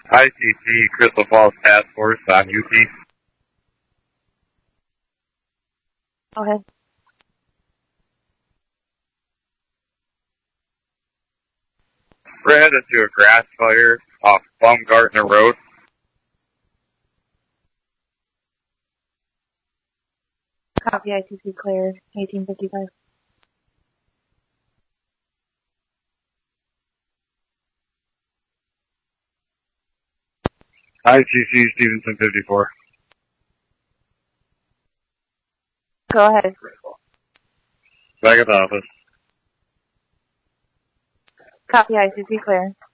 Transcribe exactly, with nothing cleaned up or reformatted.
I C C, Crystal Falls Task Force on U P. Go ahead. We're headed to a grass fire off Baumgartner Road. Copy, I C C clear, eighteen fifty-five. I C C, Stevenson fifty-four. Go ahead. Back at the office. Copy, I C C clear.